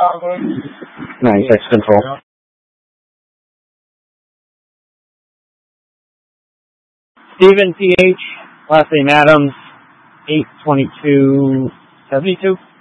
Nice, that's control. Stephen P.H., last name Adams, 82272.